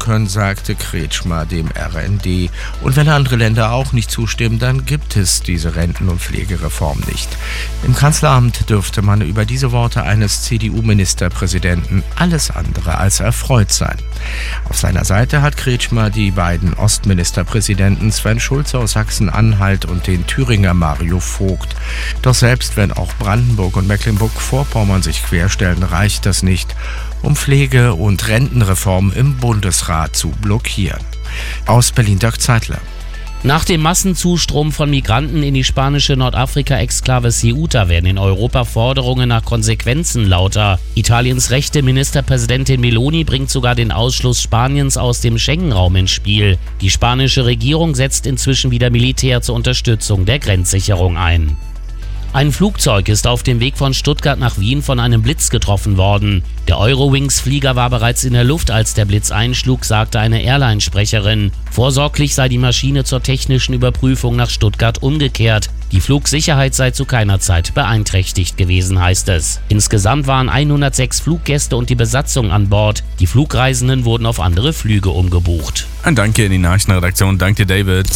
können, sagte Kretschmer dem RND. Und wenn andere Länder auch nicht zustimmen, dann gibt es diese Renten- und Pflegereform nicht. Im Kanzleramt dürfte man über diese Worte eines CDU-Ministerpräsidenten alles andere als erfreut sein. Auf seiner Seite hat Kretschmer die beiden Ostministerpräsidenten Sven Schulze aus Sachsen-Anhalt und den Thüringer Mario Vogt. Doch selbst wenn auch Brandenburg und Mecklenburg-Vorpommern sich querstellen, reicht das nicht, um Pflege- und Rentenreform im Bundesrat zu blockieren. Aus Berlin, Dirk Zeitler. Nach dem Massenzustrom von Migranten in die spanische Nordafrika-Exklave Ceuta werden in Europa Forderungen nach Konsequenzen lauter. Italiens rechte Ministerpräsidentin Meloni bringt sogar den Ausschluss Spaniens aus dem Schengen-Raum ins Spiel. Die spanische Regierung setzt inzwischen wieder Militär zur Unterstützung der Grenzsicherung ein. Ein Flugzeug ist auf dem Weg von Stuttgart nach Wien von einem Blitz getroffen worden. Der Eurowings-Flieger war bereits in der Luft, als der Blitz einschlug, sagte eine Airline-Sprecherin. Vorsorglich sei die Maschine zur technischen Überprüfung nach Stuttgart umgekehrt. Die Flugsicherheit sei zu keiner Zeit beeinträchtigt gewesen, heißt es. Insgesamt waren 106 Fluggäste und die Besatzung an Bord. Die Flugreisenden wurden auf andere Flüge umgebucht. Ein Danke in die Nachrichtenredaktion. Danke, David.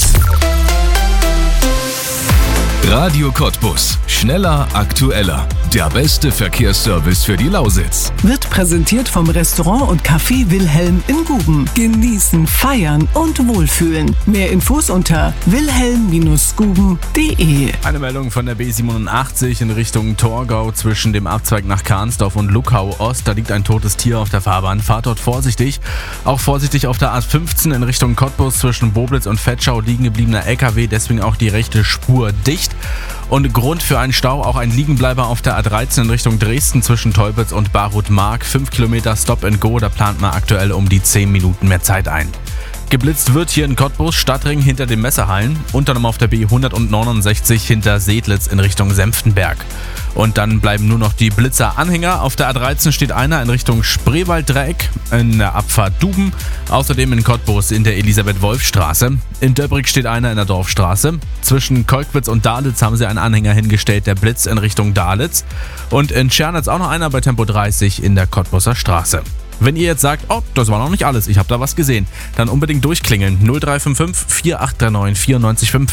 Radio Cottbus. Schneller, aktueller. Der beste Verkehrsservice für die Lausitz. Wird präsentiert vom Restaurant und Café Wilhelm in Guben. Genießen, feiern und wohlfühlen. Mehr Infos unter wilhelm-guben.de. Eine Meldung von der B87 in Richtung Torgau zwischen dem Abzweig nach Kahnsdorf und Luckau Ost. Da liegt ein totes Tier auf der Fahrbahn. Fahrt dort vorsichtig. Auch vorsichtig auf der A15 in Richtung Cottbus zwischen Boblitz und Vetschau liegen gebliebener LKW. Deswegen auch die rechte Spur dicht. Und Grund für einen Stau, auch ein Liegenbleiber auf der A13 in Richtung Dresden zwischen Teupitz und Barut-Mark. 5 Kilometer Stop and Go, da plant man aktuell um die 10 Minuten mehr Zeit ein. Geblitzt wird hier in Cottbus, Stadtring hinter den Messehallen und dann auf der B169 hinter Sedlitz in Richtung Senftenberg. Und dann bleiben nur noch die Blitzer-Anhänger. Auf der A13 steht einer in Richtung Spreewalddreieck in der Abfahrt Duben. Außerdem in Cottbus in der Elisabeth-Wolf-Straße. In Döbrig steht einer in der Dorfstraße. Zwischen Kolkwitz und Dalitz haben sie einen Anhänger hingestellt, der Blitz in Richtung Dalitz. Und in Tschernitz auch noch einer bei Tempo 30 in der Cottbuser Straße. Wenn ihr jetzt sagt, oh, das war noch nicht alles, ich habe da was gesehen, dann unbedingt durchklingeln. 0355 4839 94,5.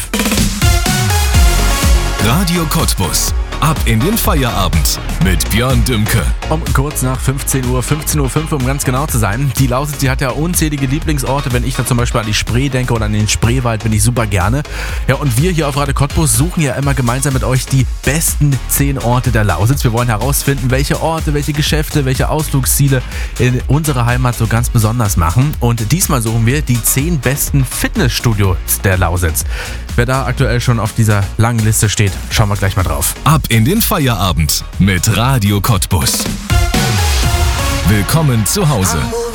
Radio Cottbus. Ab in den Feierabend mit Björn Dümke. Um kurz nach 15 Uhr, 15.05 Uhr, um ganz genau zu sein. Die Lausitz, die hat ja unzählige Lieblingsorte. Wenn ich da zum Beispiel an die Spree denke oder an den Spreewald, bin ich super gerne. Ja, und wir hier auf Radio Cottbus suchen ja immer gemeinsam mit euch die besten 10 Orte der Lausitz. Wir wollen herausfinden, welche Orte, welche Geschäfte, welche Ausflugsziele in unserer Heimat so ganz besonders machen. Und diesmal suchen wir die 10 besten Fitnessstudios der Lausitz. Wer da aktuell schon auf dieser langen Liste steht, schauen wir gleich mal drauf. Ab in den Feierabend mit Radio Cottbus. Willkommen zu Hause.